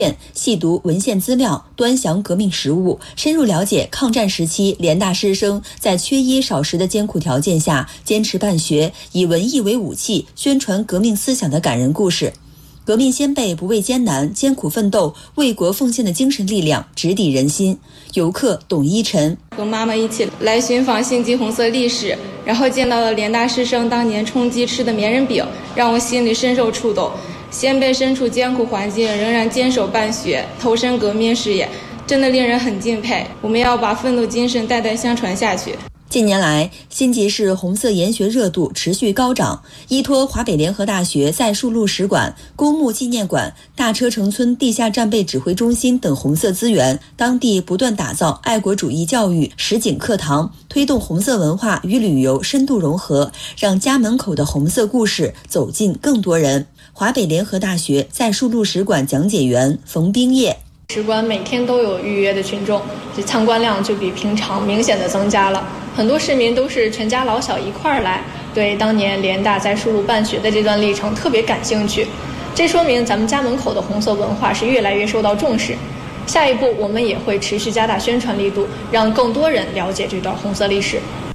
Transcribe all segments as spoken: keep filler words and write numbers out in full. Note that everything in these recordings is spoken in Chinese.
细读文献资料，端详革命实务，深入了解抗战时期联大师生在缺衣少食的艰苦条件下坚持办学，以文艺为武器，宣传革命思想的感人故事。革命先辈不畏艰难、艰苦奋斗、为国奉献的精神力量直抵人心。游客董一晨和妈妈一起来寻访星际红色历史，然后见到了联大师生当年充饥吃的棉人饼，让我心里深受触动。先辈身处艰苦环境，仍然坚守办学，投身革命事业，真的令人很敬佩。我们要把奋斗精神代代相传下去。 近年来，新集市红色研学热度持续高涨，依托华北联合大学在戍路使馆、公墓纪念馆、大车城村地下战备指挥中心等红色资源，当地不断打造爱国主义教育实景课堂，推动红色文化与旅游深度融合，让家门口的红色故事走进更多人。华北联合大学在戍路使馆讲解员冯冰叶。 使馆每天都有预约的群众，这参观量就比平常明显的增加了。很多市民都是全家老小一块儿来，对当年联大在戍路办学的这段历程特别感兴趣。这说明咱们家门口的红色文化是越来越受到重视。下一步我们也会持续加大宣传力度，让更多人了解这段红色历史。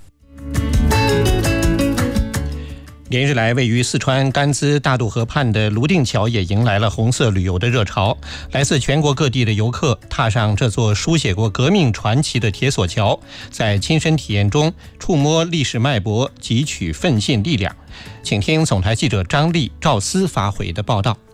连日来，位于四川甘孜大渡河畔的泸定桥也迎来了红色旅游的热潮。来自全国各地的游客踏上这座书写过革命传奇的铁索桥，在亲身体验中触摸历史脉搏，汲取奋进力量。请听总台记者张丽、赵思发回的报道。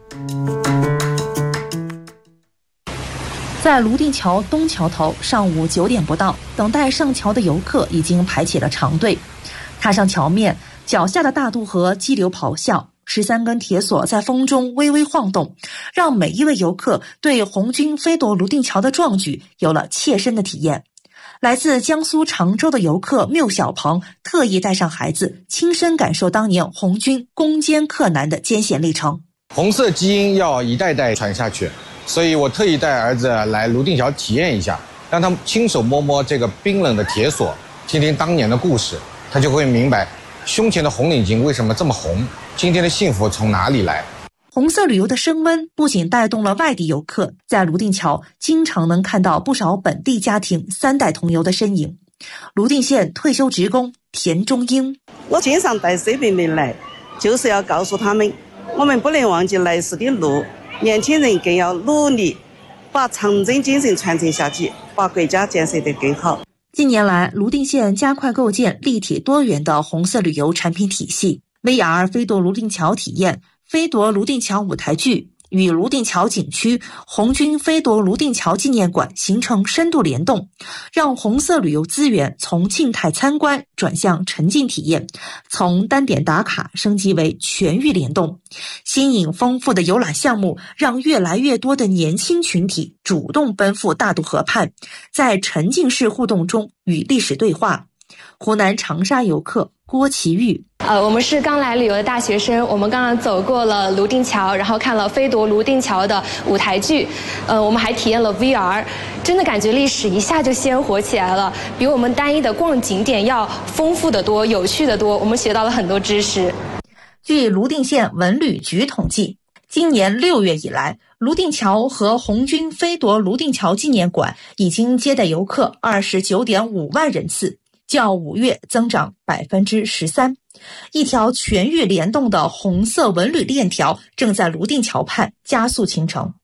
在泸定桥东桥头，上午九点不到，等待上桥的游客已经排起了长队。踏上桥面，脚下的大渡河激流咆哮，十三根铁索在风中微微晃动，让每一位游客对红军飞夺泸定桥的壮举有了切身的体验。来自江苏常州的游客缪小鹏特意带上孩子，亲身感受当年红军攻坚克难的艰险历程。 红色基因要一代代传下去，所以我特意带儿子来泸定桥体验一下，让他亲手摸摸这个冰冷的铁索，听听当年的故事，他就会明白胸前的红领巾为什么这么红，今天的幸福从哪里来。 红色旅游的升温不仅带动了外地游客，在泸定桥经常能看到不少本地家庭三代同游的身影。泸定县退休职工田中英， 我经常带孙辈们来，就是要告诉他们，我们不能忘记来时的路，年轻人更要努力把长征精神传承下去，把国家建设得更好。 近年来，泸定县加快构建立体多元的红色旅游产品体系。V R 飞夺泸定桥体验、飞夺泸定桥舞台剧与泸定桥景区、红军飞夺泸定桥纪念馆形成深度联动，让红色旅游资源从静态参观转向沉浸体验，从单点打卡升级为全域联动。新颖丰富的游览项目让越来越多的年轻群体主动奔赴大渡河畔，在沉浸式互动中与历史对话。湖南长沙游客郭奇玉， 呃，我们是刚来旅游的大学生，我们刚刚走过了泸定桥，然后看了飞夺泸定桥的舞台剧，呃，我们还体验了 V R， 真的感觉历史一下就鲜活起来了，比我们单一的逛景点要丰富得多，有趣得多，我们学到了很多知识。 据泸定县文旅局统计，今年六月以来，泸定桥和红军飞夺泸定桥纪念馆已经接待游客 二十九点五万人次，较五月增长 百分之十三。 一条全域联动的红色文旅链条正在泸定桥畔加速形成。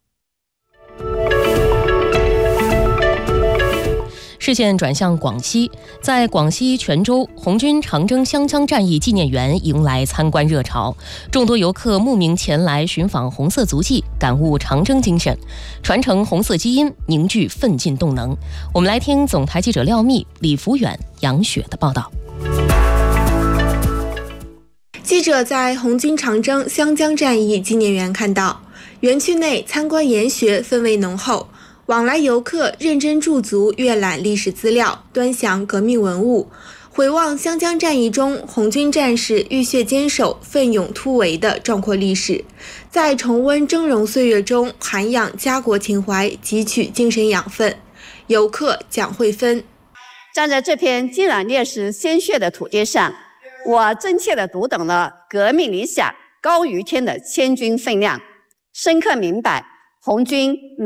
视线转向广西，在广西全州，红军长征湘江战役纪念园迎来参观热潮，众多游客慕名前来寻访红色足迹，感悟长征精神，传承红色基因，凝聚奋进动能。我们来听总台记者廖密、李福远、杨雪的报道。 记者在红军长征湘江战役纪念园看到，园区内参观研学氛围浓厚，往来游客认真驻足阅览历史资料，端详革命文物，回望湘江战役中红军战士浴血坚守、奋勇突围的壮阔历史，在重温峥嵘岁月中涵养家国情怀，汲取精神养分。游客蒋慧芬， 站在这片浸染烈士鲜血的土地上，我真切地读懂了革命理想高于天的千钧分量，深刻明白红军